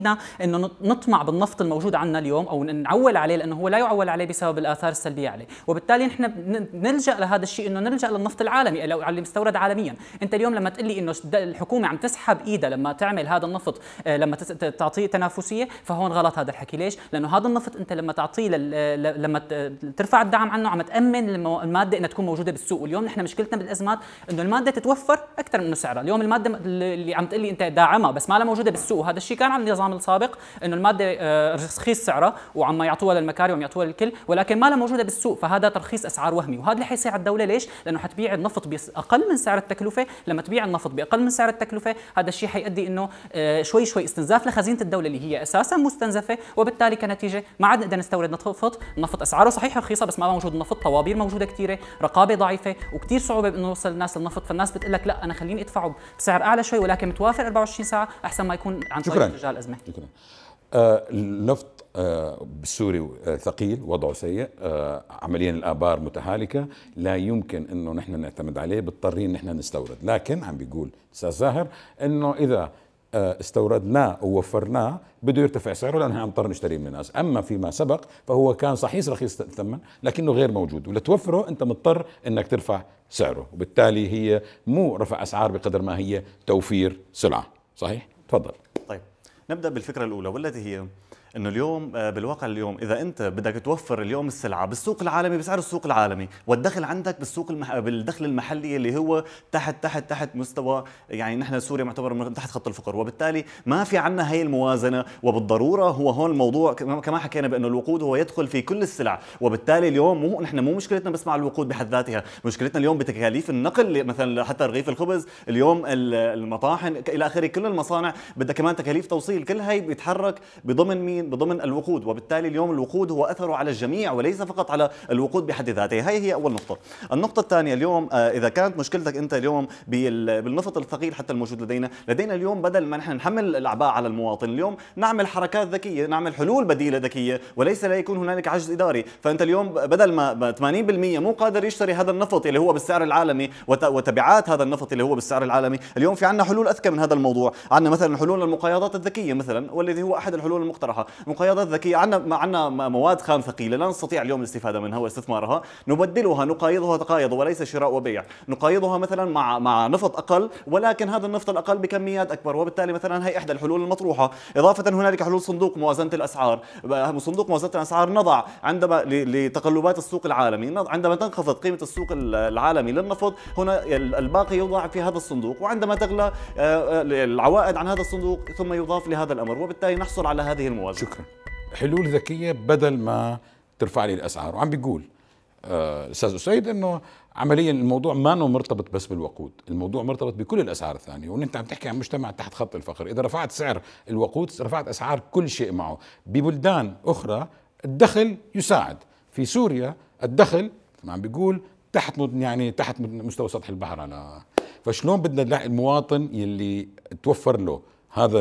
انه نطمع بالنفط الموجود عندنا اليوم او نعول عليه، لانه هو لا يعول عليه بسبب الاثار السلبيه عليه، وبالتالي نحن نلجا لهذا الشيء، انه نلجا للنفط العالمي او اللي مستورد عالميا. انت اليوم لما تقول لي انه الحكومه عم تسحب ايدها لما تعمل هذا النفط، لما تعطيه تنافسيه، فهون غلط هذا الحكي. ليش؟ لانه هذا النفط انت لما تعطيه لما ترفع الدعم عنه عم تامن الماده انها تكون موجوده بالسوق. واليوم نحن مشكلتنا بالازمات انه الماده تتوفر اكثر من سعرها. اليوم الماده اللي عم تقول لي انت داعمها بس ما لها موجوده بالسوق، وهذا الشيء كان على النظام السابق انه الماده رخيص سعرها وعم يعطوها للمكاري وعم يعطوها للكل، ولكن ما لها موجوده بالسوق، فهذا ترخيص اسعار وهمي. وهذا اللي حيصير على الدوله. ليش؟ لانه حتبيع النفط باقل من سعر التكلفه. لما تبيع النفط باقل من سعر التكلفه، هذا الشيء حيؤدي انه شوي شوي استنزاف لخزينه الدوله اللي هي اساسا مستنزفه، وبالتالي كنتيجه ما عاد نقدر نستورد نفط. النفط اسعاره صحيح رخيصه بس ما موجود النفط، طوابير موجوده كثيره، رقابه ضعيفه، وكثير صعوبه انه نوصل الناس للنفط. فالناس بتقول لك لا انا خليني ادفعه بسعر اعلى شوي ولكن متوافر 24 ساعه احسن ما يكون عن طريق تجار الازمه. شكرا. النفط بالسوري ثقيل، وضعه سيء، عمليا الآبار متهالكة، لا يمكن انه نحن نعتمد عليه، بالضطرين نحن نستورد. لكن عم بيقول استاذ زاهر انه اذا استوردناه ووفرناه بده يرتفع سعره لانه نضطر نشتريه من الناس. اما فيما سبق فهو كان صحيح رخيص الثمن لكنه غير موجود، ولتوفره انت مضطر انك ترفع سعره، وبالتالي هي مو رفع اسعار بقدر ما هي توفير سلعة. صحيح؟ تفضل. طيب نبدأ بالفكرة الأولى والتي هي انه اليوم بالواقع اليوم اذا انت بدك توفر اليوم السلعه بالسوق العالمي بسعر السوق العالمي، والدخل عندك بالسوق بالدخل المحلي اللي هو تحت مستوى، يعني نحن سوريا معتبر من تحت خط الفقر، وبالتالي ما في عندنا هي الموازنه. وبالضروره هو هون الموضوع كما حكينا بانه الوقود هو يدخل في كل السلع، وبالتالي اليوم نحن مو مشكلتنا بس مع الوقود بحد ذاتها، مشكلتنا اليوم بتكاليف النقل، مثلا حتى رغيف الخبز اليوم المطاحن الى اخره، كل المصانع بدها كمان تكاليف توصيل، كل هي بيتحرك بضمن مين؟ بضمن الوقود. وبالتالي اليوم الوقود هو اثره على الجميع وليس فقط على الوقود بحد ذاته. هي اول نقطه. النقطه الثانيه اليوم اذا كانت مشكلتك انت اليوم بالنفط الثقيل حتى الموجود لدينا اليوم، بدل ما نحن نحمل الاعباء على المواطن، اليوم نعمل حركات ذكيه، نعمل حلول بديله ذكيه، وليس لا يكون هنالك عجز اداري. فانت اليوم بدل ما 80% مو قادر يشتري هذا النفط اللي هو بالسعر العالمي وتبعات هذا النفط اللي هو بالسعر العالمي، اليوم في عندنا حلول اذكى من هذا الموضوع. عندنا مثلا حلول المقايضات الذكيه مثلا، والذي هو احد الحلول المقترحه. مقايضات ذكيه، عندنا مواد خام ثقيله لا نستطيع اليوم الاستفاده منها واستثمارها، نبدلها، نقايضها تقايض وليس شراء وبيع، نقايضها مثلا مع نفط اقل، ولكن هذا النفط الاقل بكميات اكبر. وبالتالي مثلا هي احدى الحلول المطروحه. اضافه هنالك حلول صندوق موازنه الاسعار. صندوق موازنه الاسعار نضع عندما لتقلبات السوق العالمي، عندما تنخفض قيمه السوق العالمي للنفط، هنا الباقي يوضع في هذا الصندوق، وعندما تغلى العوائد عن هذا الصندوق ثم يضاف لهذا الامر، وبالتالي نحصل على هذه الموازنه. شكرا. حلول ذكيه بدل ما ترفع لي الاسعار. وعم بيقول استاذ اسيد انه عمليا الموضوع ما انه مرتبط بس بالوقود، الموضوع مرتبط بكل الاسعار الثانيه، وانت عم تحكي عن مجتمع تحت خط الفقر. اذا رفعت سعر الوقود رفعت اسعار كل شيء معه. ببلدان اخرى الدخل يساعد، في سوريا الدخل عم بيقول تحت مستوى سطح البحر. على فشلون بدنا المواطن يلي توفر له هذا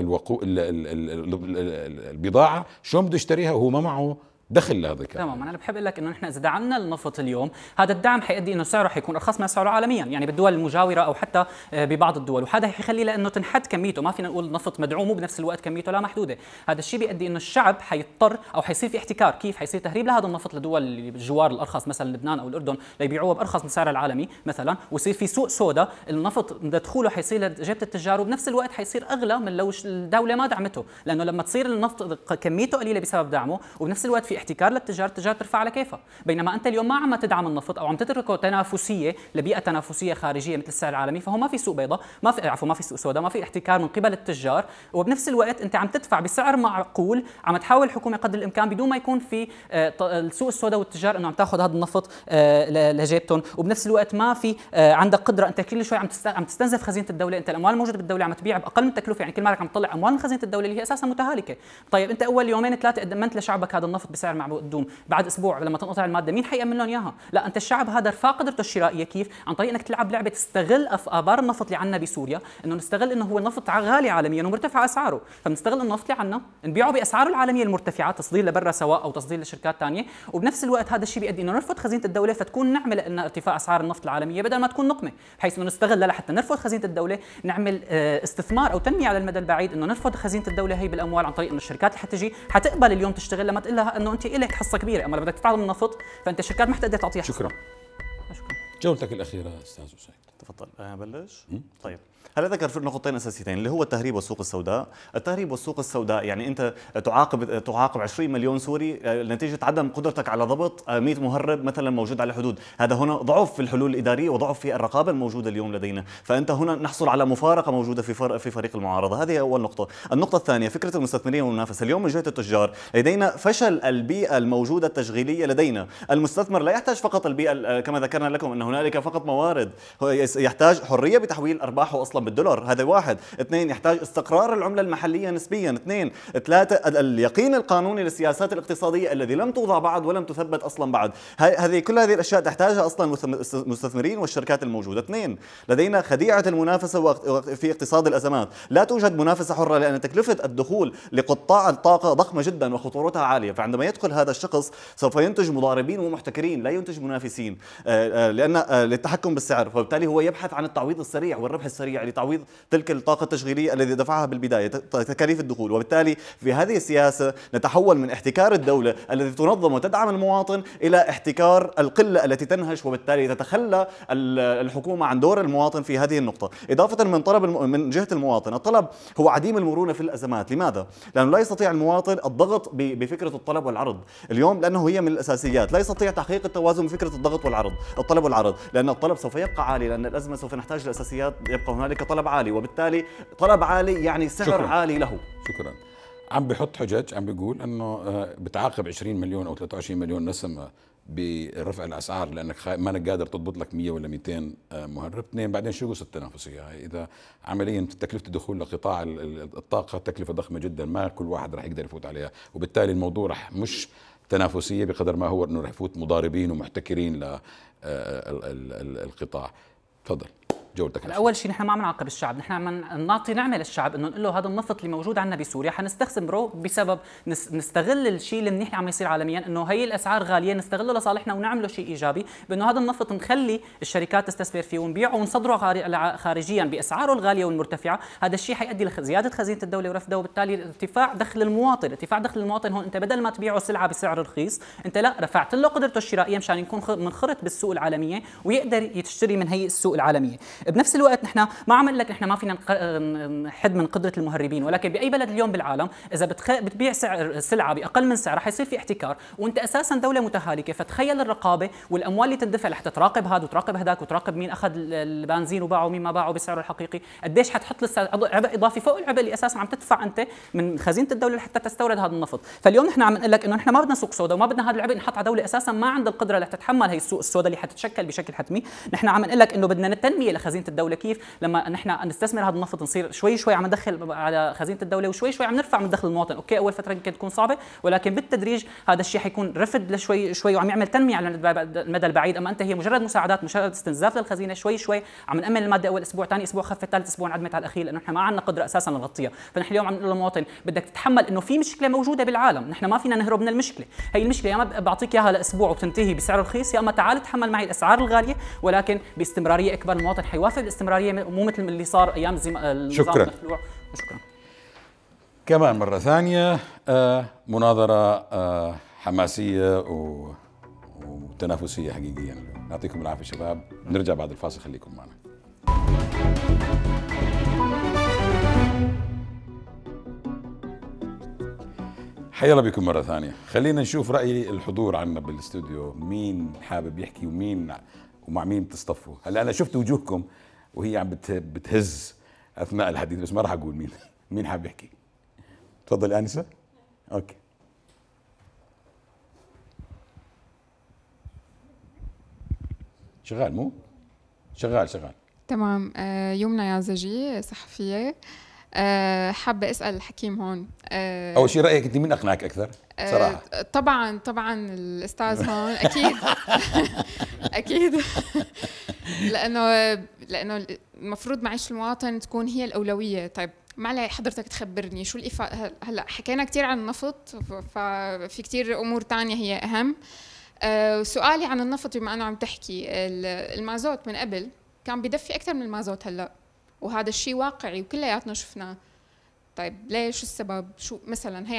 البضاعة شلون بده يشتريها وهو ما معه دخل لهذا الكلام؟ تمام. انا بحب اقول لك انه نحن اذا دعمنا النفط اليوم، هذا الدعم حيؤدي انه سعره حيكون ارخص من سعره عالميا، يعني بالدول المجاوره او حتى ببعض الدول، وهذا حيخلي لانه تنحد كميته. ما فينا نقول النفط مدعوم وبنفس الوقت كميته لا محدوده. هذا الشيء بيؤدي انه الشعب حيضطر او حيصير في احتكار. كيف حيصير تهريب لهذا النفط لدول اللي بالجوار الارخص مثلا لبنان او الاردن ليبيعوه بارخص من سعر العالمي مثلا، ويصير في سوق سوداء. النفط دخوله حيصير لجيبه التجار، وبنفس الوقت حيصير اغلى من لو الدوله ما دعمته، لانه لما تصير النفط كميته قليله بسبب دعمه وبنفس الوقت في احتكار للتجار، ترفع على كيفها. بينما انت اليوم ما عم تدعم النفط او عم تتركه تنافسيه لبيئه تنافسيه خارجيه مثل السعر العالمي، فهو ما في سوق بيضاء، ما في سوق سوداء، ما في احتكار من قبل التجار، وبنفس الوقت انت عم تدفع بسعر معقول. عم تحاول الحكومه قدر الامكان بدون ما يكون في السوق السوداء والتجار انه عم تاخذ هذا النفط لجيبتهم، وبنفس الوقت ما في عندك قدره. انت كل شوي عم تستنزف خزينه الدوله. انت الاموال الموجوده بالدوله عم تبيع باقل من التكلفه، يعني كل مالك عم تطلع اموال من خزينه الدوله اللي هي اساسا متهالكه. طيب انت اول يومين ثلاثه قدمت لشعبك هذا النفط بسعر السعر معبوء الدوم، بعد اسبوع لما تنقطع الماده مين حيأمن لهم اياها؟ لا، انت الشعب هذا رفع قدرته الشرائيه كيف؟ عن طريق انك تلعب لعبه تستغل ابار النفط اللي عندنا بسوريا، انه نستغل انه هو النفط غالي عالميا ومرتفع اسعاره، فبنستغل النفط اللي عندنا نبيعه باسعاره العالميه المرتفعه تصدير لبرا سواء او تصدير لشركات ثانيه، وبنفس الوقت هذا الشيء بيؤدي انه نرفض خزينه الدوله، فتكون نعمه لنا ارتفاع اسعار النفط العالميه بدل ما تكون نقمه، بحيث انه نستغل لحتى نرفض خزينه الدوله، نعمل استثمار او تنميه على المدى البعيد، انه نرفض خزينه الدوله هي بالاموال عن طريق انه الشركات اللي حتجي حتقبل اليوم تشتغل لما تقول لها انه انت لك حصه كبيره، اما لما بدك تدفع من النفط فانت الشركات ما حتقدر تعطيها حصة. شكرا. شكرا. جولتك الأخيرة أستاذ أسيد. تفضل. بلش. طيب، هلا ذكر في نقطتين اساسيتين اللي هو التهريب والسوق السوداء. التهريب والسوق السوداء يعني انت تعاقب 20 مليون سوري نتيجه عدم قدرتك على ضبط 100 مهرب مثلا موجود على الحدود، هذا هنا ضعف في الحلول الاداريه وضعف في الرقابه الموجوده اليوم لدينا، فانت هنا نحصل على مفارقه موجوده في فريق المعارضه، هذه اول نقطه. النقطه الثانيه فكره المستثمرين والمنافسه، اليوم من جهه التجار لدينا فشل البيئه الموجوده التشغيليه لدينا، المستثمر لا يحتاج فقط البيئه كما ذكرنا لكم ان هنالك فقط موارد، يحتاج حريه بتحويل ارباحه اصلا بالدولار، هذا واحد. اثنين، يحتاج استقرار العمله المحليه نسبيا. اثنين، ثلاثه، اليقين القانوني للسياسات الاقتصاديه الذي لم توضع بعد ولم تثبت اصلا بعد. كل هذه الاشياء تحتاجها اصلا المستثمرين والشركات الموجوده. اثنين، لدينا خديعه المنافسه في اقتصاد الازمات، لا توجد منافسه حره لان تكلفه الدخول لقطاع الطاقه ضخمه جدا وخطورتها عاليه، فعندما يدخل هذا الشخص سوف ينتج مضاربين ومحتكرين لا ينتج منافسين، لان للتحكم بالسعر، فبالتالي هو يبحث عن التعويض السريع والربح السريع لتعويض تلك الطاقة التشغيلية الذي دفعها بالبداية تكاليف الدخول. وبالتالي في هذه السياسة نتحول من احتكار الدولة التي تنظم وتدعم المواطن إلى احتكار القلة التي تنهش، وبالتالي تتخلى الحكومة عن دور المواطن في هذه النقطة. إضافة من جهة المواطن، الطلب هو عديم المرونة في الأزمات. لماذا؟ لأنه لا يستطيع المواطن الضغط بفكرة الطلب والعرض اليوم، لأنه هي من الأساسيات، لا يستطيع تحقيق التوازن بفكرة الضغط والعرض، الطلب والعرض، لأن الطلب سوف يبقى عالي، لأن الأزمة سوف نحتاج لأساسيات، يبقى هنالك طلب عالي، وبالتالي طلب عالي يعني سعر شكراً. عالي له. شكرا. عم بحط حجج، عم بيقول انه بتعاقب 20 مليون او 23 مليون نسمة برفع الاسعار لانك ما انك قادر تضبط لك 100 ولا 200 مهرب. اثنين، بعدين شو قصه التنافسيه هاي؟ اذا عمليا تكلفه الدخول لقطاع الطاقه تكلفه ضخمه جدا، ما كل واحد راح يقدر يفوت عليها، وبالتالي الموضوع راح مش تنافسيه بقدر ما هو انه راح يفوت مضاربين ومحتكرين للقطاع. تفضل. اول شيء نحن ما عم نعاقب الشعب، نحن عم نعطي نعمه للشعب انه نقول له هذا النفط اللي موجود عندنا بسوريا حنستخدمه بسبب نستغل الشيء اللي منيح اللي عم يصير عالميا، انه هي الاسعار غاليه نستغله لصالحنا ونعمله شيء ايجابي، بانه هذا النفط نخلي الشركات تستثمر فيه ونبيعه ونصدره خارجيا باسعاره الغاليه والمرتفعه، هذا الشيء حيؤدي لزياده خزينه الدوله ورفدها، وبالتالي ارتفاع دخل المواطن. ارتفاع دخل المواطن هون انت بدل ما تبيعه سلعه بسعر رخيص، انت لا رفعت له قدرته الشرائيه مشان يكون منخرط بالسوق العالميه ويقدر يشتري من هي السوق العالميه. بنفس الوقت نحن ما عم نقول لك نحن ما فينا نحد من قدره المهربين، ولكن باي بلد اليوم بالعالم اذا بتبيع سلعه باقل من سعرها حيصير في احتكار، وانت اساسا دوله متهالكه، فتخيل الرقابه والاموال اللي تندفع لحتى تراقب هذا وتراقب هذاك وتراقب مين اخذ البنزين وباعه ومين ما باعه بسعره الحقيقي، قديش حتحط لسه عبء اضافي فوق العبء اللي اساسا عم تدفع انت من خزينه الدوله لحتى تستورد هذا النفط. فاليوم نحن عم نقول لك انه نحن ما بدنا سوق سوداء وما بدنا هذا العبء نحط على دوله اساسا ما عندها القدره لتتحمل هي السوق السوداء اللي حتتشكل بشكل حتمي. نحن عم نقول لك انه بدنا التنميه لخزينه الدوله، كيف؟ لما نحن نستثمر هذا النفط نصير شوي شوي عم ندخل على خزينه الدوله وشوي شوي عم نرفع من دخل المواطن. اوكي اول فتره يمكن تكون صعبه، ولكن بالتدريج هذا الشيء حيكون رفد لشوي شوي وعم يعمل تنميه على المدى البعيد. اما انت هي مجرد مساعدات، مجرد استنزاف للخزينه، شوي شوي عم نامن الماده اول اسبوع، ثاني اسبوع خفت، ثالث اسبوع انعدمت على الاخير، لانه نحن ما عندنا قدره اساسا نغطيها. فنحن اليوم عم نقول للمواطن بدك تتحمل انه في مشكله موجوده بالعالم، نحن ما فينا نهرب من المشكله. هي المشكله يا اما بعطيك اياها لاسبوع وبتنتهي بسعر رخيص، يا اما تعال تحمل معي الاسعار الغاليه ولكن باستمراريه اكبر. المواطن حيوافق بالاستمراريه، مو مثل اللي صار ايام النظام شكرا. المخلوع. شكرا. كمان مرة ثانية مناظرة حماسية وتنافسية حقيقيا. يعطيكم العافية شباب، نرجع بعد الفاصل، خليكم معنا. حيا الله بكم مرة ثانية. خلينا نشوف رأي الحضور عنا بالاستوديو، مين حابب يحكي ومع مين تصطفوا. هلا أنا شفت وجوهكم وهي عم بتهز أثناء الحديث، بس ما راح أقول مين حابب يحكي. تفضل آنسة. أوكي. شغال مو؟ شغال. تمام. يمنى يعزجي، صحفية. حابة أسأل الحكيم هون. اول شيء رايك انت مين اقنعك اكثر صراحه؟ طبعا الأستاذ هون أكيد. أكيد. لأنه المفروض معيشة المواطن تكون هي الأولوية. طيب معلي حضرتك تخبرني شو الإفادة؟ هلا حكينا كتير عن النفط، ففي كتير أمور تانية هي أهم. سؤالي عن النفط، بما أنه عم تحكي المازوت من قبل كان بيدفي أكثر من المازوت هلا، وهذا الشيء واقعي وكلياتنا شفناه. طيب ليش السبب؟ شو مثلا هي